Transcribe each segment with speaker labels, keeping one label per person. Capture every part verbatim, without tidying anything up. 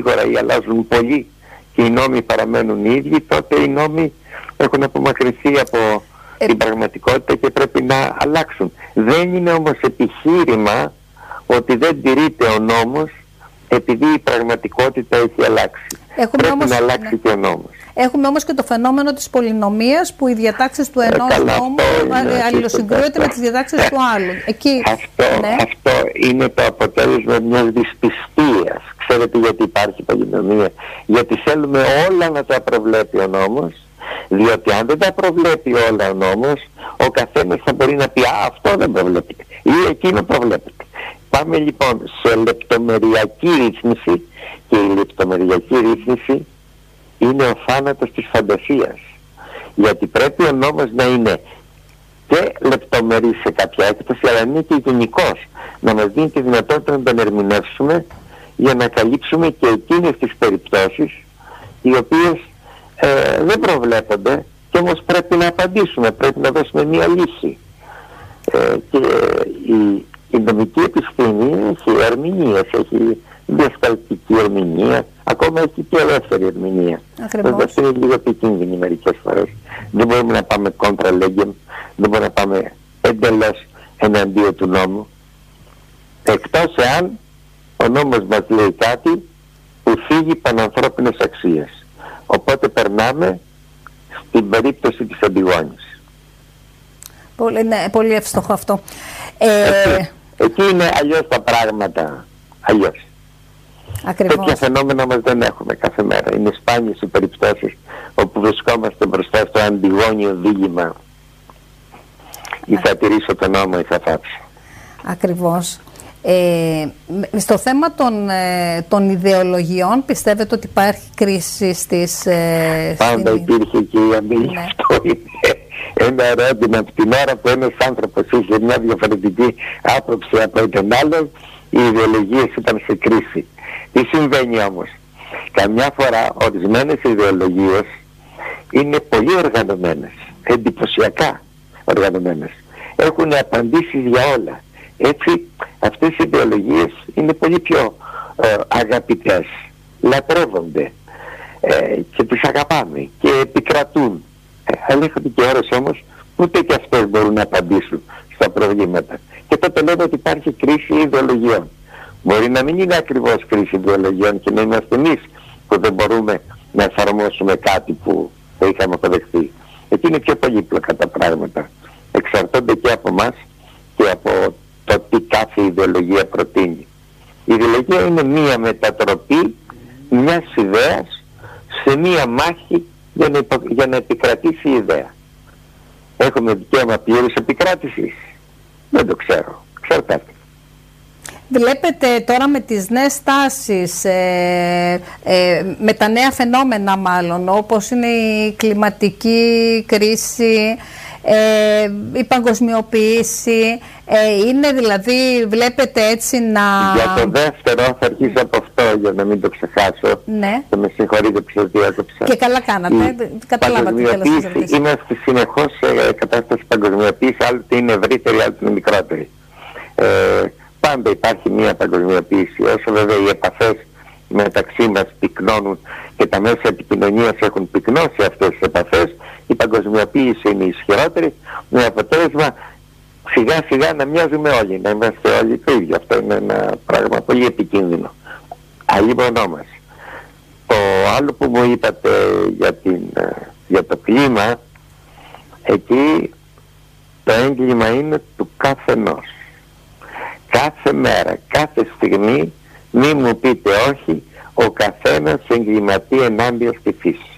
Speaker 1: γρήγορα ή αλλάζουν πολύ και οι νόμοι παραμένουν οι ίδιοι, τότε οι νόμοι έχουν απομακρυνθεί από ε... την πραγματικότητα και πρέπει να αλλάξουν. Δεν είναι όμως επιχείρημα ότι δεν τηρείται ο νόμος επειδή η πραγματικότητα έχει αλλάξει.
Speaker 2: Έχουμε
Speaker 1: πρέπει
Speaker 2: όμως,
Speaker 1: να αλλάξει ναι. και ο νόμος.
Speaker 2: Έχουμε όμως και το φαινόμενο της πολυνομίας που οι διατάξεις του ενός ε, καλά, νόμου αλληλοσυγκρούεται με τις διατάξεις του άλλου. Εκεί,
Speaker 1: αυτό,
Speaker 2: ναι.
Speaker 1: αυτό είναι το αποτέλεσμα μιας δυσπιστίας. Ξέρετε γιατί υπάρχει πολυνομία? Γιατί θέλουμε όλα να τα προβλέπει ο νόμος, διότι αν δεν τα προβλέπει όλα ο νόμος, ο καθένας θα μπορεί να πει «Α, αυτό δεν προβλέπεται» ή «Εκείνο προβλέπεται». Πάμε λοιπόν σε λεπτομεριακή ρύθμιση και η λεπτομεριακή ρύθμιση είναι ο θάνατος της φαντασίας, γιατί πρέπει ο νόμος να είναι και λεπτομερής σε κάποια έκθεση, αλλά είναι και γενικός, να μας δίνει τη δυνατότητα να τον ερμηνεύσουμε για να καλύψουμε και εκείνες τις περιπτώσεις οι οποίες ε, δεν προβλέπονται και όμως πρέπει να απαντήσουμε, πρέπει να δώσουμε μία λύση. Ε, και η, η νομική επιστήμη έχει ερμηνείες, έχει διασταλτική ερμηνεία, ακόμα έχει και ελεύθερη ερμηνεία. Βέβαια αυτό είναι λίγο επικίνδυνη μερικές φορές. Δεν μπορούμε να πάμε contra legem, δεν μπορούμε να πάμε εντελώς εναντίον του νόμου, εκτός εάν ο νόμος μας λέει κάτι που φύγει πανανθρώπινες αξίες. Οπότε περνάμε στην περίπτωση της Αντιγόνης.
Speaker 2: Πολύ, ναι, πολύ εύστοχο αυτό. Ε...
Speaker 1: Εκεί, εκεί είναι αλλιώς τα πράγματα, αλλιώς.
Speaker 2: Ακριβώς.
Speaker 1: Τέτοια φαινόμενα μας δεν έχουμε κάθε μέρα. Είναι σπάνιες οι περιπτώσεις όπου βρισκόμαστε μπροστά στο αντιγόνιο δίλημμα. Ή θα τηρήσω τον νόμο ή θα θάψω.
Speaker 2: Ακριβώς. Ε, στο θέμα των, ε, των ιδεολογιών πιστεύετε ότι υπάρχει κρίση στις... Ε,
Speaker 1: Πάντα
Speaker 2: στην...
Speaker 1: υπήρχε και η αμήλη. Ναι. Αυτό είναι ένα ερώτημα. Από την ώρα που ένας άνθρωπος είχε μια διαφορετική άποψη από τον άλλον, οι ιδεολογίες ήταν σε κρίση. Τι συμβαίνει όμως? Καμιά φορά ορισμένες ιδεολογίες είναι πολύ οργανωμένες, εντυπωσιακά οργανωμένες. Έχουν απαντήσεις για όλα. Έτσι αυτές οι ιδεολογίες είναι πολύ πιο ε, αγαπητές, λατρεύονται ε, και τις αγαπάμε και επικρατούν. Ε, αλλά έχουν και ώρες όμως ούτε και αυτές μπορούν να απαντήσουν στα προβλήματα. Και τότε λέμε ότι υπάρχει κρίση ιδεολογιών. Μπορεί να μην είναι ακριβώς κρίση ιδεολογιών και να είμαστε εμείς που δεν μπορούμε να εφαρμόσουμε κάτι που το είχαμε αποδεχθεί. Εκεί είναι πιο πολύπλοκα τα πράγματα. Εξαρτώνται και από εμάς και από το τι κάθε ιδεολογία προτείνει. Η ιδεολογία είναι μία μετατροπή μιας ιδέας σε μία μάχη για να, υπο... για να επικρατήσει η ιδέα. Έχουμε δικαίωμα πλήρους επικράτησης? Δεν το ξέρω. Εξαρτάται.
Speaker 2: Βλέπετε τώρα με τις νέες τάσεις, ε, ε, με τα νέα φαινόμενα μάλλον, όπως είναι η κλιματική κρίση, ε, η παγκοσμιοποίηση, ε, είναι δηλαδή, βλέπετε έτσι να...
Speaker 1: Για το δεύτερο θα αρχίσω από αυτό για να μην το ξεχάσω.
Speaker 2: Ναι.
Speaker 1: Και με συγχωρείτε που σας διάκοψα.
Speaker 2: Και καλά κάνατε, καταλάβατε.
Speaker 1: Είμαστε συνεχώς σε κατάσταση παγκοσμιοποίηση, άλλοτε είναι ευρύτερη, άλλοτε είναι μικρότερη. Ε, Πάντα υπάρχει μια παγκοσμιοποίηση. Όσο βέβαια οι επαφές μεταξύ μας πυκνώνουν και τα μέσα επικοινωνίας έχουν πυκνώσει αυτές τις επαφές, η παγκοσμιοποίηση είναι ισχυρότερη, με αποτέλεσμα σιγά σιγά να μοιάζουμε όλοι, να είμαστε όλοι το ίδιο. Αυτό είναι ένα πράγμα πολύ επικίνδυνο. Αλλήμωνό μας. Το άλλο που μου είπατε για, την, για το κλίμα, εκεί το έγκλημα είναι του καθενός. Κάθε μέρα, κάθε στιγμή, μη μου πείτε όχι, ο καθένας εγκληματεί ενάντια στη φύση.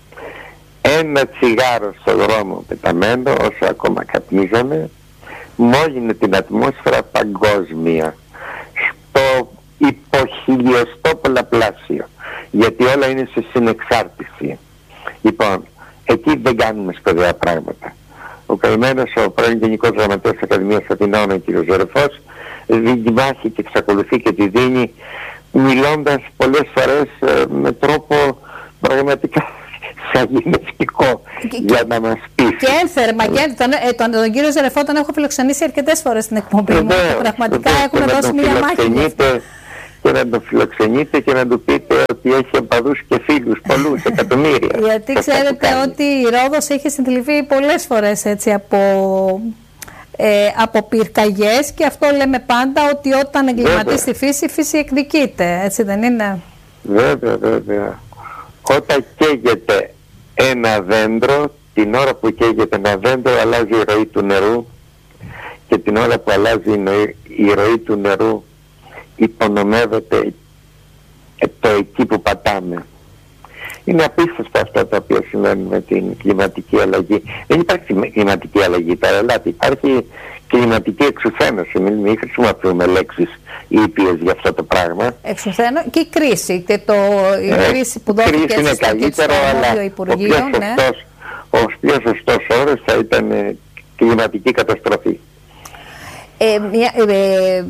Speaker 1: Ένα τσιγάρο στο δρόμο πεταμένο, όσο ακόμα καπνίζαμε, μόλυνε την ατμόσφαιρα παγκόσμια, στο υποχιλιοστό πολλαπλάσιο, γιατί όλα είναι σε συνεξάρτηση. Λοιπόν, εκεί δεν κάνουμε σπουδαία πράγματα. Ο καημένος, ο πρώην Γενικός Γραμματέας της Ακαδημίας Αθηνών, ο κ. Ζερεφός, δίνει μάχη και εξακολουθεί και τη δίνει, μιλώντας πολλές φορές ε, με τρόπο πραγματικά σαγηνευτικό για να μας πείσει.
Speaker 2: Και ένθερμα, και τον, ε, τον, τον κύριο Ζερεφό τον έχω φιλοξενήσει αρκετές φορές στην εκπομπή μου. Πραγματικά έχουν δώσει μια μάχη.
Speaker 1: Και να τον φιλοξενείτε και να του πείτε ότι έχει οπαδούς και φίλους πολλούς, εκατομμύρια.
Speaker 2: Γιατί ξέρετε ότι η Ρόδος έχει συντριβεί πολλές φορές έτσι από, ε, από πυρκαγιές, και αυτό λέμε πάντα, ότι όταν εγκληματίζει τη φύση, η φύση εκδικείται, έτσι δεν είναι?
Speaker 1: Βέβαια, βέβαια. Όταν καίγεται ένα δέντρο, την ώρα που καίγεται ένα δέντρο αλλάζει η ροή του νερού, και την ώρα που αλλάζει η ροή του νερού υπονομεύεται το εκεί που πατάμε. Είναι απίστευτο αυτά τα οποία συμβαίνουν με την κλιματική αλλαγή. Δεν υπάρχει κλιματική αλλαγή τώρα, ελάτε. Υπάρχει κλιματική εξουθένωση. Μην, μην χρησιμοποιούμε λέξεις ήπιες για αυτό το πράγμα.
Speaker 2: Εξουθένωση και η κρίση. Και το, η ε, κρίση που δόθηκε
Speaker 1: κρίση είναι καλύτερο, αλλά
Speaker 2: Υπουργείο,
Speaker 1: ο πιο
Speaker 2: ναι.
Speaker 1: σωστός, ο πιο σωστός όρος θα ήταν κλιματική καταστροφή.
Speaker 2: Ε, μια, ε,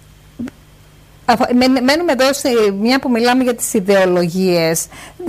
Speaker 2: Μένουμε εδώ, σε μια που μιλάμε για τις ιδεολογίες.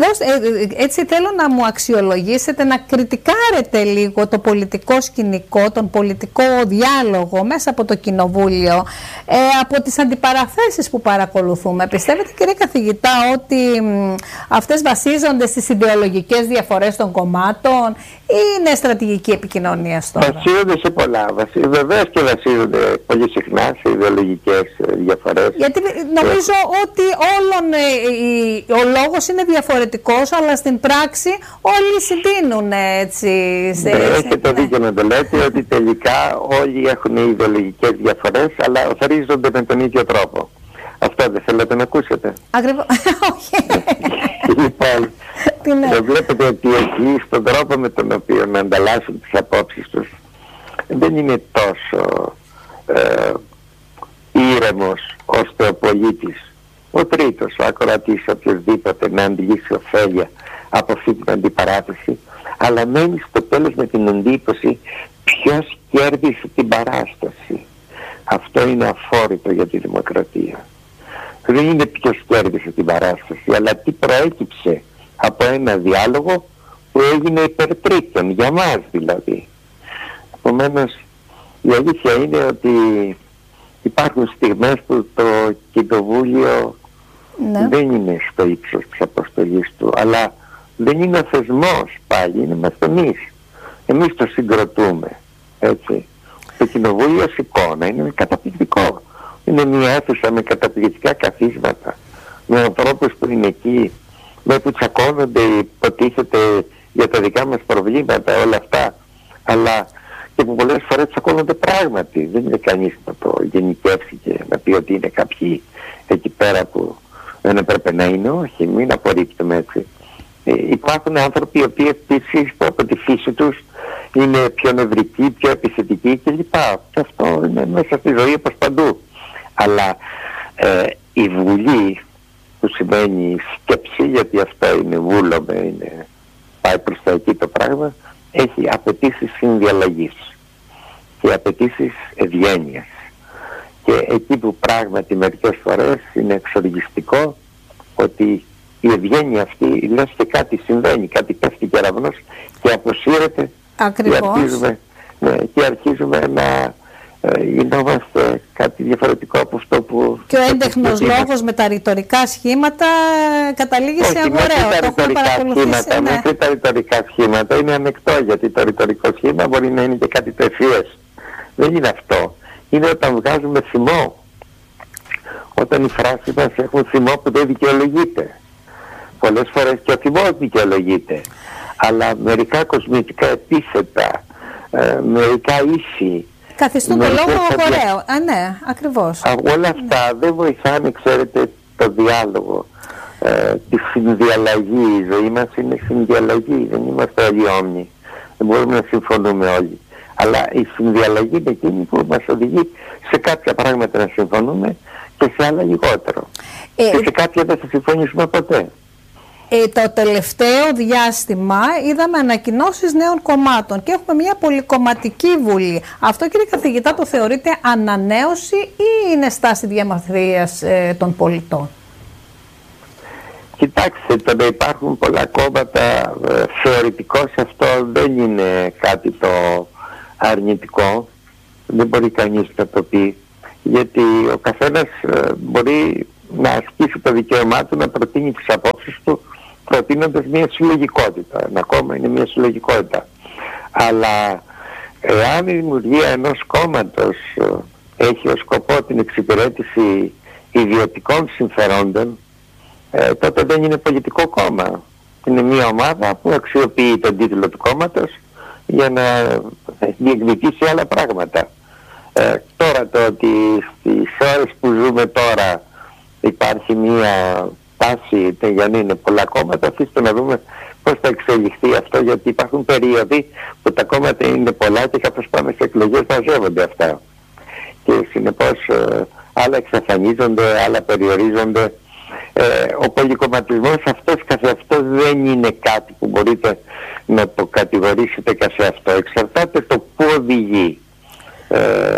Speaker 2: Έτσι θέλω να μου αξιολογήσετε, να κριτικάρετε λίγο το πολιτικό σκηνικό, τον πολιτικό διάλογο μέσα από το Κοινοβούλιο, ε, από τις αντιπαραθέσεις που παρακολουθούμε. Πιστεύετε, κύριε καθηγητά, ότι αυτές βασίζονται στις ιδεολογικές διαφορές των κομμάτων ή είναι στρατηγική επικοινωνία τώρα?
Speaker 1: Βασίζονται σε πολλά. Βεβαίως και βασίζονται πολύ συχνά σε ιδεολογικές διαφορές.
Speaker 2: Γιατί νομίζω ότι όλων, ε, ο λόγος είναι διαφορετικός, αλλά στην πράξη όλοι συντείνουν έτσι. Σε,
Speaker 1: ναι, έχετε ναι. δίκιο να το λέτε, ότι τελικά όλοι έχουν ιδεολογικές διαφορές, αλλά ορίζονται με τον ίδιο τρόπο. Αυτό δεν θέλετε να ακούσετε?
Speaker 2: Ακριβώς. Όχι.
Speaker 1: Λοιπόν, ναι. βλέπετε ότι εκεί στον τρόπο με τον οποίο να ανταλλάσσουν τις απόψεις τους δεν είναι τόσο ε, ήρεμος ώστε ο πολίτης, ο τρίτος, ο ακροατής, οποιοδήποτε, να αντιλήσει ωφέλεια από αυτή την αντιπαράθεση, αλλά μένει στο τέλος με την εντύπωση ποιος κέρδισε την παράσταση. Αυτό είναι αφόρητο για τη δημοκρατία. Δεν είναι ποιος κέρδισε την παράσταση, αλλά τι προέκυψε από ένα διάλογο που έγινε υπέρ τρίτων, για μας δηλαδή. Επομένως, η αλήθεια είναι ότι υπάρχουν στιγμές που το Κοινοβούλιο ναι. δεν είναι στο ύψος της αποστολής του, αλλά δεν είναι ο θεσμός πάλι, είναι μας εμείς. Εμείς το συγκροτούμε, έτσι. Το Κοινοβούλιο ως εικόνα είναι καταπληκτικό. Είναι μια αίθουσα με καταπληκτικά καθίσματα, με ανθρώπους που είναι εκεί, με που τσακώνονται, υποτίθεται για τα δικά μας προβλήματα, όλα αυτά, αλλά και που πολλές φορές τσακώνονται πράγματι. Δεν είναι κανείς να το γενικεύσει και να πει ότι είναι κάποιοι εκεί πέρα που δεν έπρεπε να είναι. Όχι, μην απορρίπτουμε έτσι. Ε, υπάρχουν άνθρωποι οι οποίοι επίσης από τη φύση τους είναι πιο νευρικοί, πιο επιθετικοί κλπ. Και αυτό είναι μέσα στη ζωή όπως παντού. Αλλά ε, η Βουλή, που σημαίνει σκέψη, γιατί αυτό είναι βούλομαι, είναι, πάει προς τα εκεί το πράγμα, έχει απαιτήσεις συνδιαλλαγής και απαιτήσεις ευγένειας. Και εκεί που πράγματι μερικές φορές είναι εξοργιστικό ότι η ευγένεια αυτή, λες και κάτι συμβαίνει, κάτι πέφτει κεραυνός και αποσύρεται.
Speaker 2: Ακριβώς.
Speaker 1: Και αρχίζουμε, ναι, και αρχίζουμε να ε, γινόμαστε κάτι διαφορετικό από αυτό που... Και
Speaker 2: ο έντεχνος λόγος με τα ρητορικά σχήματα καταλήγει σε αγοραίο.
Speaker 1: Όχι, τα ρητορικά σχήματα, ναι. Μέχρι τα ρητορικά σχήματα είναι ανεκτό, γιατί το ρητορικό σχήμα μπορεί να είναι και κάτι το ευφυές. Δεν είναι αυτό. Είναι όταν βγάζουμε θυμό. Όταν οι φράσεις μας έχουν θυμό που δεν δικαιολογείται. Πολλές φορές και ο θυμός δικαιολογείται. Αλλά μερικά κοσμητικά επίθετα, ε, μερικά ίση,
Speaker 2: καθιστούν το λόγο αγοραίο. Α, ναι, ακριβώς.
Speaker 1: Α, όλα αυτά ναι. δεν βοηθάνε, ξέρετε, το διάλογο, ε, τη συνδιαλλαγή. Η ζωή μας είναι συνδιαλλαγή. Δεν είμαστε όλοι όμοιοι. Δεν μπορούμε να συμφωνούμε όλοι. Αλλά η συνδιαλλαγή είναι εκείνη που μας οδηγεί σε κάποια πράγματα να συμφωνούμε και σε άλλα λιγότερο. Ε, και σε κάποια δεν θα συμφωνήσουμε ποτέ.
Speaker 2: Ε, το τελευταίο διάστημα είδαμε ανακοινώσεις νέων κομμάτων και έχουμε μια πολυκομματική βουλή. Αυτό, κύριε καθηγητά, το θεωρείτε ανανέωση ή είναι στάση διαμαρτυρίας ε, των πολιτών?
Speaker 1: Κοιτάξτε, το να υπάρχουν πολλά κόμματα ε, θεωρητικώς αυτό δεν είναι κάτι το αρνητικό. Δεν μπορεί κανείς να το πει, γιατί ο καθένας ε, μπορεί να ασκήσει το δικαίωμά του να προτείνει τις απόψεις του, προτείνοντας μια συλλογικότητα. Ένα κόμμα είναι μια συλλογικότητα. Αλλά εάν η δημιουργία ενός κόμματος έχει ως σκοπό την εξυπηρέτηση ιδιωτικών συμφερόντων, ε, τότε δεν είναι πολιτικό κόμμα. Είναι μια ομάδα που αξιοποιεί τον τίτλο του κόμματος για να διεκδικήσει άλλα πράγματα. Ε, τώρα το ότι στις ώρες που ζούμε τώρα υπάρχει μια τάση για να είναι πολλά κόμματα, αφήστε να δούμε πώς θα εξελιχθεί αυτό, γιατί υπάρχουν περίοδοι που τα κόμματα είναι πολλά και καθώς πάμε σε εκλογές μαζεύονται αυτά. Και συνεπώς ε, άλλα εξαφανίζονται, άλλα περιορίζονται. Ε, ο πολυκομματισμός αυτός καθεαυτός δεν είναι κάτι που μπορείτε να το κατηγορήσετε καθεαυτό. Εξαρτάται το πού οδηγεί. Ε,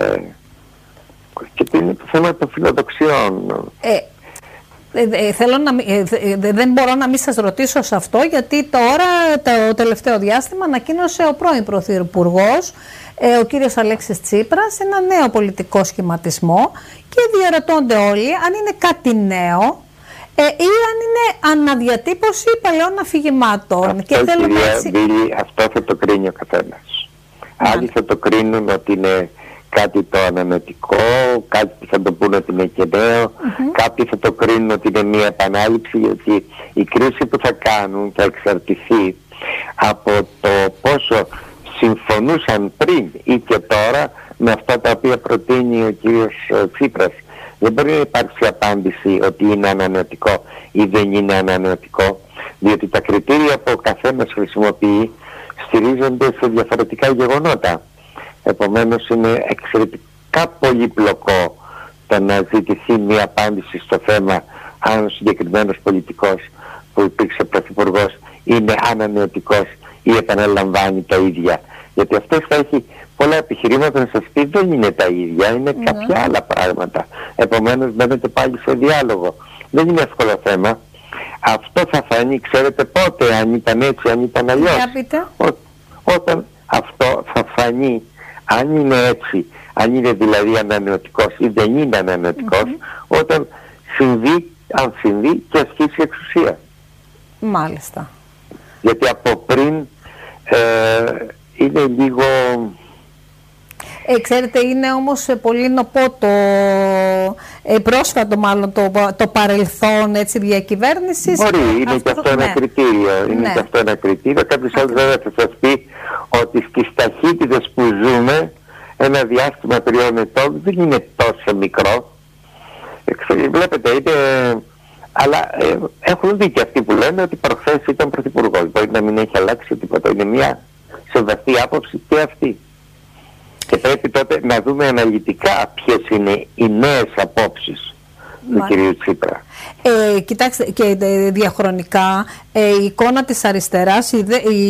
Speaker 1: και το είναι το θέμα των φιλοδοξιών.
Speaker 2: Ε, ε, ε, θέλω να, ε, ε, δεν μπορώ να μην σας ρωτήσω σε αυτό, γιατί τώρα το τελευταίο διάστημα ανακοίνωσε ο πρώην Πρωθυπουργός, ε, ο κύριος Αλέξης Τσίπρας, ένα νέο πολιτικό σχηματισμό και διαρωτώνται όλοι αν είναι κάτι νέο ε, ή αν είναι αναδιατύπωση παλαιών αφηγημάτων.
Speaker 1: Αυτό,
Speaker 2: και θέλω
Speaker 1: κυρία
Speaker 2: έτσι...
Speaker 1: Μπίλη, αυτό θα το κρίνει ο καθένας. Άλλοι θα το κρίνουν ότι είναι κάτι το ανανεωτικό, κάτι που θα το πούνε ότι είναι και νέο, mm-hmm. κάποιοι θα το κρίνουν ότι είναι μια επανάληψη, γιατί η κρίση που θα κάνουν θα εξαρτηθεί από το πόσο συμφωνούσαν πριν ή και τώρα με αυτά τα οποία προτείνει ο κύριος Τσίπρας. Δεν μπορεί να υπάρξει απάντηση ότι είναι ανανεωτικό ή δεν είναι ανανεωτικό, διότι τα κριτήρια που ο καθένας χρησιμοποιεί στηρίζονται σε διαφορετικά γεγονότα. Επομένως είναι εξαιρετικά πολύπλοκο το να ζητηθεί μια απάντηση στο θέμα αν ο συγκεκριμένος πολιτικός που υπήρξε πρωθυπουργός είναι ανανεωτικός ή επαναλαμβάνει τα ίδια. Γιατί αυτός θα έχει πολλά επιχειρήματα να σας πει δεν είναι τα ίδια, είναι mm. κάποια άλλα πράγματα. Επομένως μπαίνετε πάλι σε διάλογο. Δεν είναι εύκολο θέμα. Αυτό θα φανεί, ξέρετε πότε, αν ήταν έτσι, αν ήταν αλλιώς. Ό, όταν αυτό θα φανεί, αν είναι έτσι, αν είναι δηλαδή ανανεωτικός ή δεν είναι ανανεωτικός, mm-hmm. όταν συμβεί, αν συμβεί και ασκήσει εξουσία.
Speaker 2: Μάλιστα.
Speaker 1: Γιατί από πριν ε, είναι λίγο...
Speaker 2: Ε, ξέρετε, είναι όμως πολύ νοπό το ε, πρόσφατο μάλλον το, το παρελθόν έτσι, διακυβέρνησης.
Speaker 1: Μπορεί, είναι αυτό, και αυτό ένα
Speaker 2: ναι. κριτήριο.
Speaker 1: Είναι
Speaker 2: ναι.
Speaker 1: και αυτό ένα κριτήριο. Κάποιος άλλος βέβαια θα σας πει ότι στις ταχύτητες που ζούμε ένα διάστημα τριών ετών δεν είναι τόσο μικρό. Ε, βλέπετε, είναι... Αλλά ε, έχουν δει και αυτοί που λένε ότι προχθές ήταν πρωθυπουργός. Μπορεί να μην έχει αλλάξει τίποτα. Είναι μια σεβαστή άποψη και αυτή. Και πρέπει τότε να δούμε αναλυτικά ποιες είναι οι νέες απόψεις του κυρίου Τσίπρα.
Speaker 2: Ε, κοιτάξτε, και ε, διαχρονικά ε, η εικόνα της αριστεράς, η, η,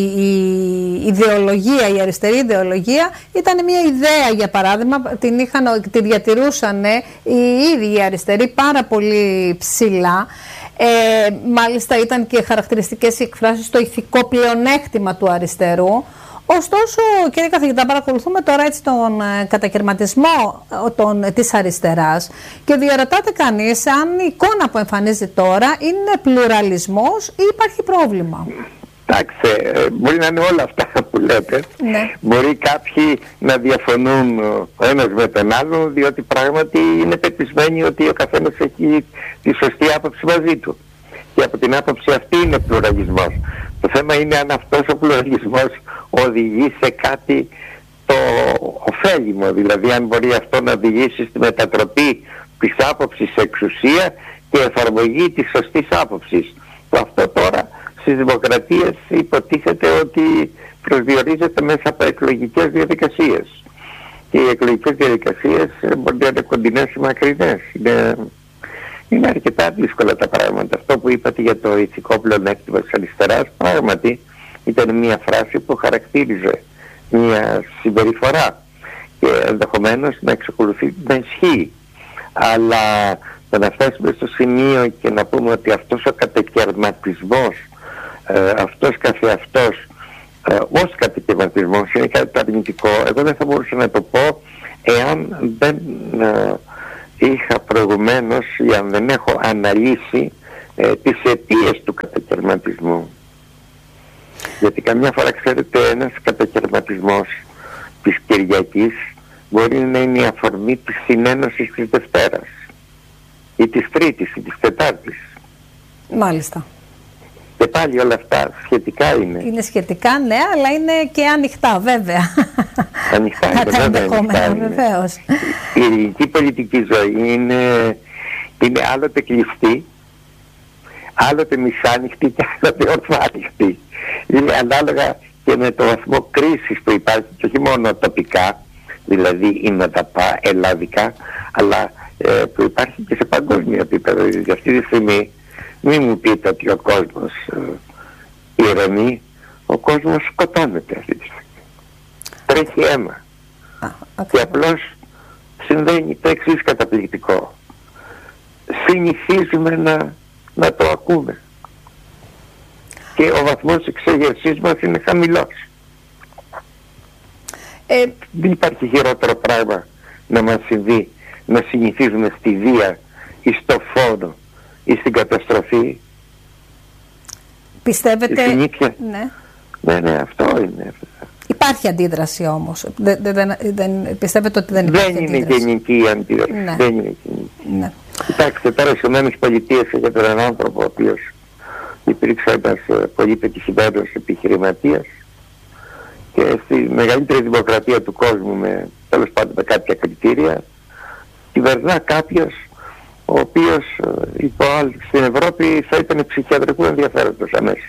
Speaker 2: η ιδεολογία, η αριστερή ιδεολογία ήταν μια ιδέα, για παράδειγμα, την, είχαν, τη διατηρούσαν ε, οι ίδιοι οι αριστεροί πάρα πολύ ψηλά. Ε, μάλιστα ήταν και χαρακτηριστικές εκφράσεις στο ηθικό πλεονέκτημα του αριστερού. Ωστόσο, κύριε καθηγητά, παρακολουθούμε τώρα έτσι τον ε, κατακαιρματισμό τον, της αριστεράς και διαρωτάται κανείς αν η εικόνα που εμφανίζει τώρα είναι πλουραλισμός ή υπάρχει πρόβλημα.
Speaker 1: Εντάξει, μπορεί να είναι όλα αυτά που λέτε.
Speaker 2: Ναι.
Speaker 1: Μπορεί κάποιοι να διαφωνούν ο ένας με τον άλλο, διότι πράγματι είναι πεπισμένοι ότι ο καθένας έχει τη σωστή άποψη μαζί του. Και από την άποψη αυτή είναι πλουραλισμός. Το θέμα είναι αν αυτός ο πλουραλισμός οδηγεί σε κάτι το ωφέλιμο, δηλαδή αν μπορεί αυτό να οδηγήσει στη μετατροπή της άποψης σε εξουσία και εφαρμογή της σωστής άποψης. Αυτό τώρα στις δημοκρατίες υποτίθεται ότι προσδιορίζεται μέσα από εκλογικές διαδικασίες. Και οι εκλογικές διαδικασίες μπορεί να είναι κοντινές ή μακρινές. Είναι, είναι αρκετά δύσκολα τα πράγματα. Αυτό που είπατε για το ηθικό πλεονέκτημα της αριστεράς, πράγματι ήταν μια φράση που χαρακτήριζε μια συμπεριφορά και ενδεχομένως να εξακολουθεί να ισχύει. Αλλά το να φτάσουμε στο σημείο και να πούμε ότι αυτός ο κατακαιρματισμός, ε, αυτός καθεαυτός ε, ως κατακαιρματισμός είναι κάτι αρνητικό, εγώ δεν θα μπορούσα να το πω εάν δεν ε, είχα προηγουμένως, για να δεν έχω αναλύσει ε, τις αιτίες του κατακαιρματισμού. Γιατί καμιά φορά, ξέρετε, ένας κατακαιρματισμός της Κυριακής μπορεί να είναι η αφορμή της συνένωσης της Δευτέρας ή της Τρίτης ή της Τετάρτης.
Speaker 2: Μάλιστα.
Speaker 1: Και πάλι όλα αυτά σχετικά είναι.
Speaker 2: Είναι σχετικά, ναι, αλλά είναι και ανοιχτά, βέβαια.
Speaker 1: Ανοιχτά είναι,
Speaker 2: τα ενδεχόμενα, βεβαίως.
Speaker 1: Η ελληνική πολιτική ζωή είναι, είναι άλλοτε κλειστή, άλλοτε μισάνοιχτη και άλλοτε ορθάνοιχτη. Είναι ανάλογα και με το βαθμό κρίσης που υπάρχει, και όχι μόνο τοπικά, δηλαδή είναι τα πά, ελλάδικα, αλλά ε, που υπάρχει και σε παγκόσμιο επίπεδο. Για αυτή τη στιγμή μην μου πείτε ότι ο κόσμος ε, ηρεμεί, ο κόσμος σκοτώνεται αυτή τη στιγμή. Τρέχει αίμα. Α, και απλώς συμβαίνει το εξής καταπληκτικό. Συνηθίζουμε να, να το ακούμε. Και ο βαθμός εξέγερσής μας είναι χαμηλός. Ε, Δεν υπάρχει χειρότερο πράγμα να μας συμβεί, να συνηθίζουμε στη βία ή στο φόνο ή στην καταστροφή.
Speaker 2: Πιστεύετε... Ναι.
Speaker 1: ναι, ναι, αυτό είναι.
Speaker 2: Υπάρχει αντίδραση όμως. Δεν, δεν, δεν, πιστεύετε ότι δεν υπάρχει
Speaker 1: δεν
Speaker 2: αντίδραση.
Speaker 1: Είναι γενική η αντίδραση.
Speaker 2: Ναι.
Speaker 1: Δεν είναι γενική.
Speaker 2: Ναι.
Speaker 1: Κοιτάξτε, τώρα στις Ηνωμένες Πολιτείες έχετε έναν άνθρωπο ο οποίος υπήρξε ένας πολύ πετυχημένος επιχειρηματίας και στη μεγαλύτερη δημοκρατία του κόσμου, με τέλος πάντων με κάποια κριτήρια, κυβερνά κάποιος ο οποίος είπε στην Ευρώπη θα ήταν ψυχιατρικού ενδιαφέροντος αμέσως.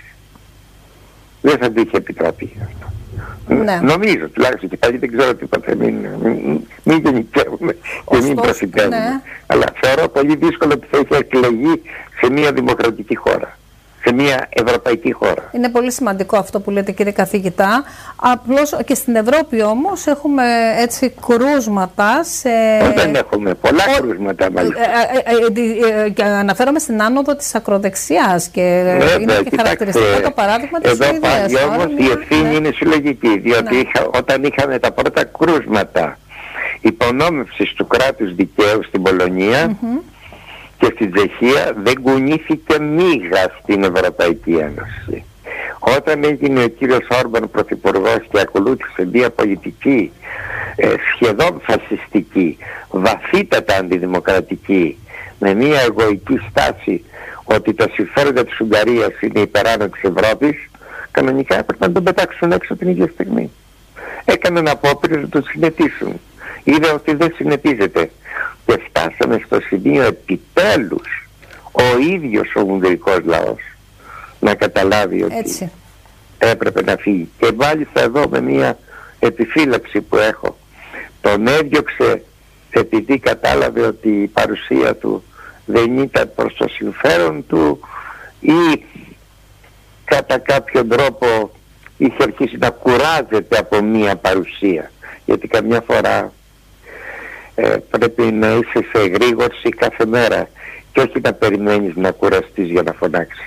Speaker 1: Δεν θα του είχε επιτραπεί αυτό. Ναι. Νομίζω τουλάχιστον, και πάλι δεν ξέρω τίποτα, μην, μην, μην γενικεύουμε και μην προσυγκεύουμε. Ναι. Αλλά θεωρώ πολύ δύσκολο ότι θα είχε εκλεγεί σε μια δημοκρατική χώρα, σε μια ευρωπαϊκή χώρα.
Speaker 2: Είναι πολύ σημαντικό αυτό που λέτε, κύριε καθηγητά. Απλώς και στην Ευρώπη όμως έχουμε έτσι κρούσματα σε...
Speaker 1: Δεν έχουμε πολλά Ο... κρούσματα μάλιστα.
Speaker 2: Ε, ε, ε, ε, και αναφέρομαι στην άνοδο της ακροδεξιάς και
Speaker 1: Βέβαια,
Speaker 2: είναι και
Speaker 1: κοιτάξτε,
Speaker 2: χαρακτηριστικό το παράδειγμα της Σουηδίας.
Speaker 1: Εδώ πάλι όμως η ευθύνη ναι. είναι συλλογική, διότι ναι. είχα, όταν είχαμε τα πρώτα κρούσματα υπονόμευσης του κράτους δικαίου στην Πολωνία mm-hmm. και στην Τσεχία, δεν κουνήθηκε μίγα στην Ευρωπαϊκή Ένωση. Όταν έγινε ο κύριος Όρμπαν πρωθυπουργός και ακολούθησε μια πολιτική ε, σχεδόν φασιστική, βαθύτατα αντιδημοκρατική, με μια εγωική στάση ότι τα συμφέροντα της Ουγγαρίας είναι υπεράνω της Ευρώπης, κανονικά έπρεπε να τον πετάξουν έξω την ίδια στιγμή. Έκαναν απόπειρες να τον συνετίσουν. Είδα ότι δεν συνετίζεται. Και φτάσαμε στο σημείο επιτέλους ο ίδιος ο ουγγρικός λαός να καταλάβει ότι έτσι έπρεπε να φύγει. Και μάλιστα εδώ με μια επιφύλαξη που έχω, τον έδιωξε επειδή κατάλαβε ότι η παρουσία του δεν ήταν προς το συμφέρον του ή κατά κάποιον τρόπο είχε αρχίσει να κουράζεται από μια παρουσία. Γιατί καμιά φορά ε, πρέπει να είσαι σε εγρήγορση κάθε μέρα και όχι να περιμένεις να κουραστείς για να φωνάξεις.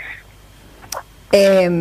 Speaker 1: Ε,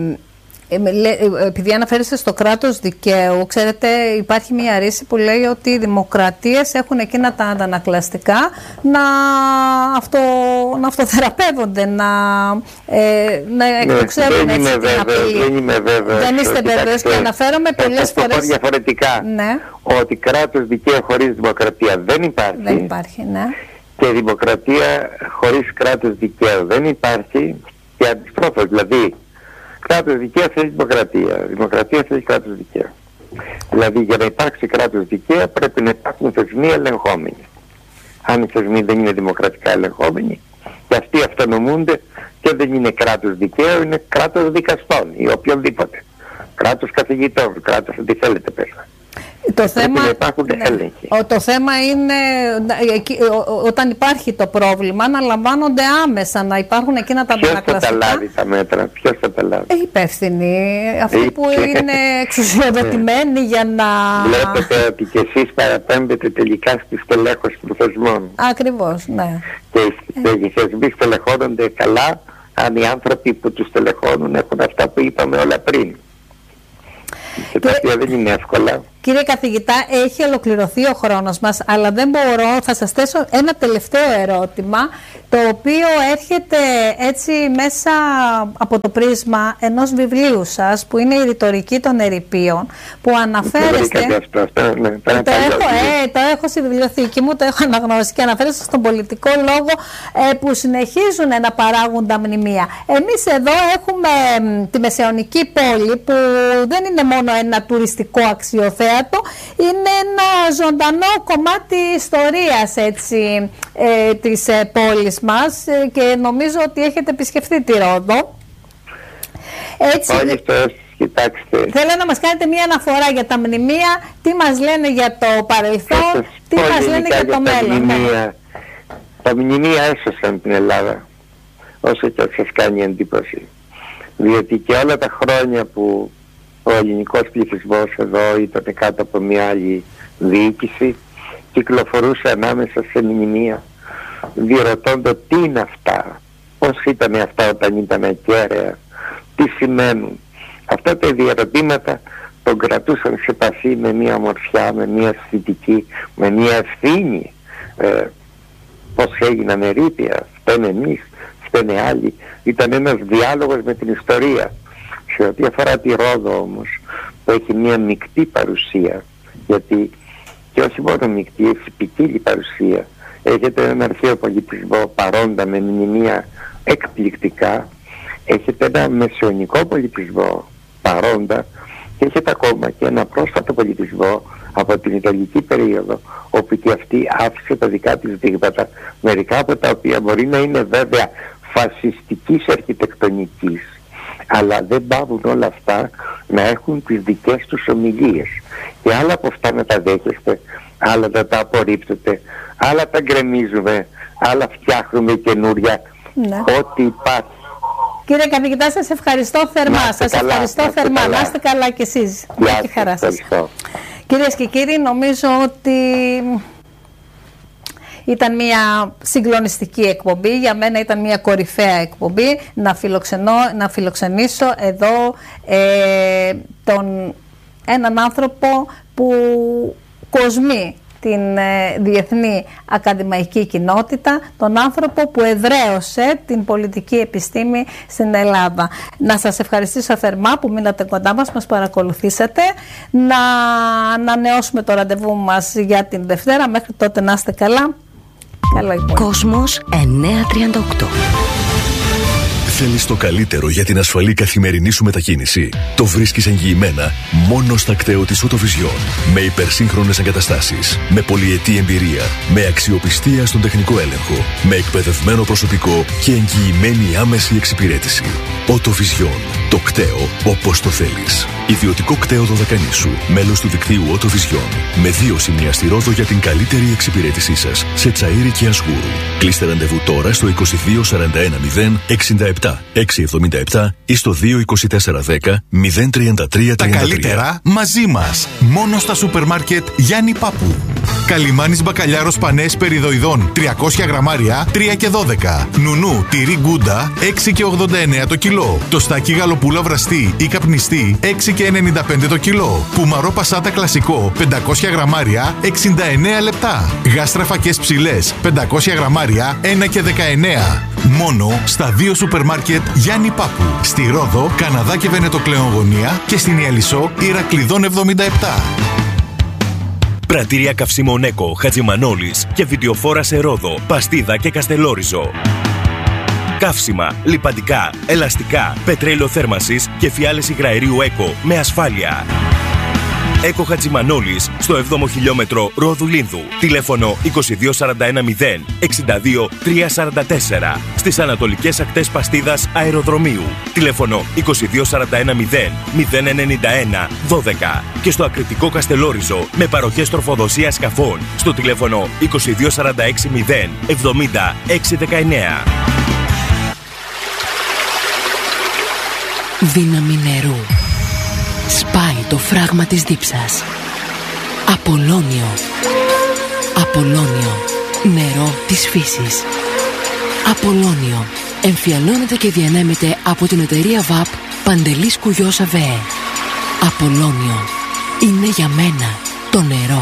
Speaker 2: επειδή αναφέρεστε στο κράτος δικαίου, ξέρετε, υπάρχει μια ρίση που λέει ότι οι δημοκρατίες έχουν εκείνα τα αντανακλαστικά να, αυτο, να αυτοθεραπεύονται, να, ε, να εκτοξεύουν
Speaker 1: ναι,
Speaker 2: έτσι
Speaker 1: την απειλή. Δεν είμαι βέβαιος.
Speaker 2: Δεν είστε βέβαιος και αναφέρομαι πολλές φορές...
Speaker 1: Θα διαφορετικά, ναι. ότι κράτος δικαίου χωρίς δημοκρατία δεν υπάρχει.
Speaker 2: Δεν υπάρχει, ναι.
Speaker 1: Και δημοκρατία χωρίς κράτος δικαίου δεν υπάρχει και αντιστρόφως, δηλαδή κράτος δικαίου θέλει δημοκρατία, δημοκρατία θέλει κράτος δικαίου. Δηλαδή για να υπάρξει κράτος δικαίου πρέπει να υπάρχουν θεσμοί ελεγχόμενοι. Αν οι θεσμοί δεν είναι δημοκρατικά ελεγχόμενοι και αυτοί αυτονομούνται και δεν είναι κράτος δικαίου, είναι κράτος δικαστών ή οποιονδήποτε. Κράτος καθηγητών, κράτος ό,τι θέλετε πέρα.
Speaker 2: Το θέμα,
Speaker 1: ναι,
Speaker 2: ο, το θέμα είναι εκεί, ο, ο, όταν υπάρχει το πρόβλημα να λαμβάνονται άμεσα, να υπάρχουν εκείνα τα αντανακλαστικά.
Speaker 1: Ποιος θα τα λάβει τα μέτρα, ποιος θα τα λάβει?
Speaker 2: Ε, υπεύθυνοι, αυτοί που είναι εξουσιοδοτημένοι για να...
Speaker 1: Βλέπετε ότι και εσείς παραπέμπετε τελικά στη στελέχωση των θεσμών.
Speaker 2: Ακριβώς, ναι.
Speaker 1: Και, και οι θεσμοί στελεχώνονται καλά αν οι άνθρωποι που τους στελεχώνουν έχουν αυτά που είπαμε όλα πριν. Και τα οποία δεν είναι εύκολα.
Speaker 2: Κύριε καθηγητά, έχει ολοκληρωθεί ο χρόνος μας, αλλά δεν μπορώ, θα σας θέσω ένα τελευταίο ερώτημα, το οποίο έρχεται έτσι μέσα από το πρίσμα ενός βιβλίου σας, που είναι η ρητορική των ερειπίων, που αναφέρεστε...
Speaker 1: Αυτό, αυτό, ναι,
Speaker 2: το, έχω, ε, το έχω στη βιβλιοθήκη μου, το έχω αναγνώσει και αναφέρεστε στον πολιτικό λόγο ε, που συνεχίζουν να παράγουν τα μνημεία. Εμείς εδώ έχουμε ε, τη Μεσαιωνική πόλη, που δεν είναι μόνο ένα τουριστικό αξιοθέατο, είναι ένα ζωντανό κομμάτι ιστορίας, έτσι, ε, της ε, πόλης μας, ε, και νομίζω ότι έχετε επισκεφθεί τη Ρόδο. Έτσι,
Speaker 1: κοιτάξτε,
Speaker 2: θέλω να μας κάνετε μια αναφορά για τα μνημεία, τι μας λένε για το παρελθόν, τι μας λένε για το
Speaker 1: για
Speaker 2: μέλλον.
Speaker 1: Τα μνημεία, τα μνημεία έσωσαν την Ελλάδα, όσο και σας κάνει εντύπωση. Διότι και όλα τα χρόνια που ο ελληνικός πληθυσμός εδώ ήταν κάτω από μια άλλη διοίκηση, κυκλοφορούσε ανάμεσα σε μνημεία, διερωτώνται τι είναι αυτά, πώς ήταν αυτά όταν ήταν ακέραια, τι σημαίνουν. Αυτά τα διερωτήματα τον κρατούσαν σε επαφή με μια ομορφιά, με μια αισθητική, με μια ευθύνη. Ε, πώς έγιναν ερείπια, φταίνε εμείς, φταίνε άλλοι. Ήταν ένας διάλογος με την ιστορία. Σε ό,τι αφορά τη Ρόδο όμως, που έχει μια μεικτή παρουσία, γιατί και όχι μόνο μεικτή, έχει ποικίλη παρουσία. Έχετε έναν αρχαίο πολιτισμό παρόντα με μνημεία εκπληκτικά, έχετε ένα μεσαιωνικό πολιτισμό παρόντα και έχετε ακόμα και ένα πρόσφατο πολιτισμό από την Ιταλική περίοδο, όπου και αυτή άφησε τα δικά της δείγματα, μερικά από τα οποία μπορεί να είναι βέβαια φασιστικής αρχιτεκτονικής, αλλά δεν πάβουν όλα αυτά να έχουν τις δικές τους ομιλίες, και άλλα από αυτά να τα δέχεστε, άλλα να τα απορρίπτετε, άλλα τα γκρεμίζουμε, άλλα φτιάχνουμε καινούρια, ναι. Ό,τι υπάρχει.
Speaker 2: Κύριε καθηγητά, σας ευχαριστώ θερμά. Σας
Speaker 1: καλά,
Speaker 2: ευχαριστώ θερμά. Να είστε καλά κι εσείς.
Speaker 1: Γεια
Speaker 2: και χαρά σας.
Speaker 1: Ευχαριστώ.
Speaker 2: Κυρίες και κύριοι, νομίζω ότι ήταν μια συγκλονιστική εκπομπή. Για μένα ήταν μια κορυφαία εκπομπή. Να, φιλοξενώ, να φιλοξενήσω εδώ ε, τον, έναν άνθρωπο που κοσμεί την ε, διεθνή ακαδημαϊκή κοινότητα, τον άνθρωπο που εδραίωσε την πολιτική επιστήμη στην Ελλάδα. Να σας ευχαριστήσω θερμά που μείνατε κοντά μας, μας παρακολουθήσατε. Να ανανεώσουμε το ραντεβού μας για την Δευτέρα. Μέχρι τότε να είστε καλά. Καλό υπόλοιπο.
Speaker 3: Κόσμος εννιακόσια τριάντα οκτώ.
Speaker 4: Θέλεις το καλύτερο για την ασφαλή καθημερινή σου μετακίνηση? Το βρίσκεις εγγυημένα μόνο στα κτέο της Autovision. Με υπερσύγχρονες εγκαταστάσεις, με πολυετή εμπειρία, με αξιοπιστία στον τεχνικό έλεγχο, με εκπαιδευμένο προσωπικό και εγγυημένη άμεση εξυπηρέτηση. Autovision. Το κτέο όπως το θέλεις. Ιδιωτικό κτέο Δωδεκανήσου. Μέλος του δικτύου Autovision. Με δύο σημεία στη Ρόδο για την καλύτερη εξυπηρέτησή σας. Σε Τσαΐρι και Ασγούρου. Κλείστε ραντεβού τώρα στο είκοσι δύο σαράντα ένα μηδέν εξήντα επτά εξακόσια εβδομήντα επτά ή στο δύο είκοσι τέσσερα δέκα μηδέν τριάντα τρία τριάντα τρία.
Speaker 5: Τα καλύτερα μαζί μας. Μόνο στα σούπερ μάρκετ Γιάννη Πάπου. Καλιμάνης μπακαλιάρος πανές περιδοειδών τριακόσια γραμμάρια τρία και δώδεκα. Νουνού τυρί γκούντα έξι και ογδόντα εννέα το κιλό. Τοστάκι γαλοπούλα βραστή ή καπνιστή έξι και ενενήντα πέντε το κιλό. Πουμαρό πασάτα κλασικό πεντακόσια γραμμάρια εξήντα εννέα λεπτά. Γάστρα φακές ψηλές πεντακόσια γραμμάρια ένα και δεκαεννέα. Μόνο στα δύο σούπερ μάρκετ Γιάννη Πάπου. Στη Ρόδο, Καναδά και Βενετοκλέον γωνία και στην Ιαλισσό Ηρακλειδών εβδομήντα επτά.
Speaker 6: Πρατήρια καυσίμων Έκο, Χατζημανόλης και βιντεοφόρα σε Ρόδο, Παστίδα και Καστελόριζο. Καύσιμα, λιπαντικά, ελαστικά, πετρέλαιο θέρμανσης και φιάλες υγραερίου Έκο με ασφάλεια. Έκο Χατζημανόλης στο έβδομο χιλιόμετρο Ρόδου Λίνδου. Τηλέφωνο είκοσι δύο σαράντα ένα μηδέν εξήντα δύο τριακόσια σαράντα τέσσερα. Στις ανατολικές ακτές Παστίδας Αεροδρομίου. Τηλέφωνο είκοσι δύο σαράντα ένα μηδέν μηδέν ενενήντα ένα δώδεκα. Και στο Ακριτικό Καστελόριζο με παροχές τροφοδοσίας σκαφών στο τηλέφωνο είκοσι δύο σαράντα έξι μηδέν εβδομήντα έξι δεκαεννέα.
Speaker 3: Δύναμη νερού. Σπάει το φράγμα της δίψας. Απολώνιο. Απολώνιο. Νερό της φύσης. Απολώνιο. Εμφιαλώνεται και διανέμεται από την εταιρεία βαπ Παντελής Κουγιός ΑΒΕ. Απολώνιο. Είναι για μένα το νερό.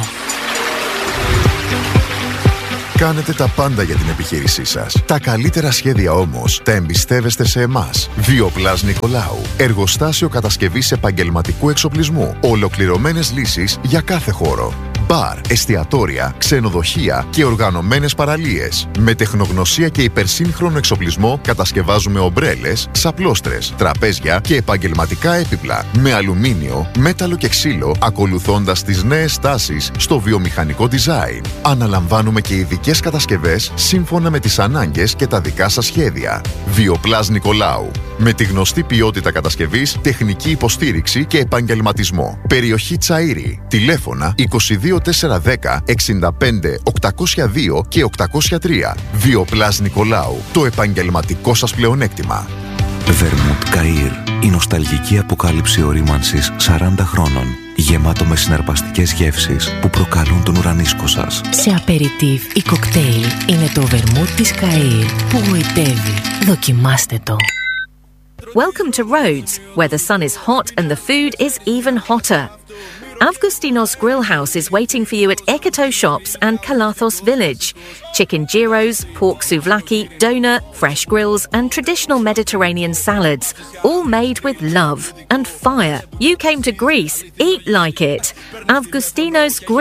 Speaker 7: Κάνετε τα πάντα για την επιχείρησή σας. Τα καλύτερα σχέδια όμως τα εμπιστεύεστε σε εμάς. Βιοπλάς Νικολάου. Εργοστάσιο κατασκευής επαγγελματικού εξοπλισμού. Ολοκληρωμένες λύσεις για κάθε χώρο. Μπαρ, εστιατόρια, ξενοδοχεία και οργανωμένες παραλίες. Με τεχνογνωσία και υπερσύγχρονο εξοπλισμό κατασκευάζουμε ομπρέλες, ξαπλώστρες, τραπέζια και επαγγελματικά έπιπλα. Με αλουμίνιο, μέταλλο και ξύλο, ακολουθώντας τις νέες τάσεις στο βιομηχανικό design. Αναλαμβάνουμε και ειδικές κατασκευές σύμφωνα με τις ανάγκες και τα δικά σας σχέδια. Βιοπλάς Νικολάου. Με τη γνωστή ποιότητα κατασκευής, τεχνική υποστήριξη και επαγγελματισμό. Περιοχή Τσαΐρη. Τηλέφωνα είκοσι δύο τετρακόσια δέκα εξήντα πέντε οκτακόσια δύο και οκτακόσια τρία. Βιοπλάς Νικολάου. Το επαγγελματικό σας πλεονέκτημα.
Speaker 8: Vermouth Cair. Η νοσταλγική αποκάλυψη ορίμανσης σαράντα χρόνων. Γεμάτο με συναρπαστικές γεύσεις που προκαλούν τον ουρανίσκο σας.
Speaker 3: Σε απεριτίβ ή κοκτέιλ είναι το Vermouth της Cair που γοητεύει. Δοκιμάστε το.
Speaker 9: Welcome to Rhodes, where the sun is hot and the food is even hotter. Avgustinos Grill House is waiting for you at Ekoto Shops and Kalathos Village. Chicken gyros, pork souvlaki, doner, fresh grills and traditional Mediterranean salads, all made with love and fire. You came to Greece, eat like it. Avgustinos Grill